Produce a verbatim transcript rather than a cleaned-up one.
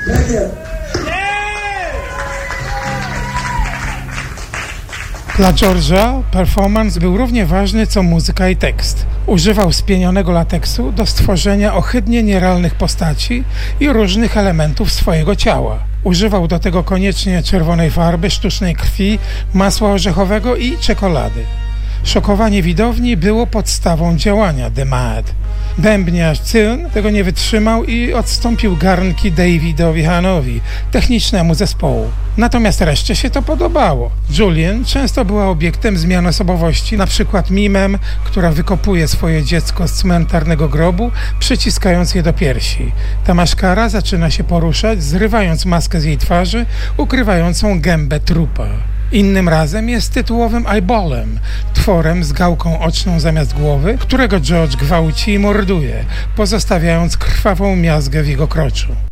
Dla George'a performance był równie ważny co muzyka i tekst. Używał spienionego lateksu do stworzenia ohydnie nierealnych postaci i różnych elementów swojego ciała. Używał do tego koniecznie czerwonej farby, sztucznej krwi, masła orzechowego i czekolady. Szokowanie widowni było podstawą działania The Mad. Bębniarz Cyrn tego nie wytrzymał i odstąpił garnki Davidowi Hahnowi, technicznemu zespołu. Natomiast reszcie się to podobało. Julien często była obiektem zmian osobowości, na przykład mimem, która wykopuje swoje dziecko z cmentarnego grobu, przyciskając je do piersi. Ta maszkara zaczyna się poruszać, zrywając maskę z jej twarzy, ukrywającą gębę trupa. Innym razem jest tytułowym eyeballem, tworem z gałką oczną zamiast głowy, którego George gwałci i morduje, pozostawiając krwawą miazgę w jego kroczu.